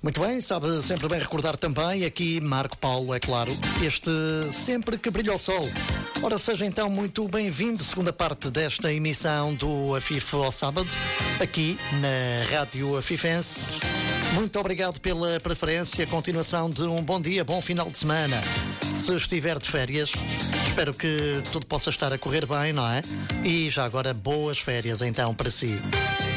Muito bem, sabe sempre bem recordar também, aqui Marco Paulo, é claro, este Sempre que Brilha o Sol. Ora, seja então muito bem-vindo, segunda parte desta emissão do Afif ao sábado, aqui na Rádio Afifense. Muito obrigado pela preferência, continuação de um bom dia, bom final de semana. Se estiver de férias, espero que tudo possa estar a correr bem, não é? E já agora, boas férias então para si.